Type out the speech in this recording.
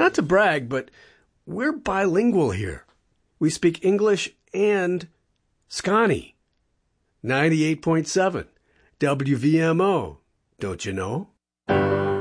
not to brag, but we're bilingual here. We speak English and Scani. 98.7 WVMO, don't you know?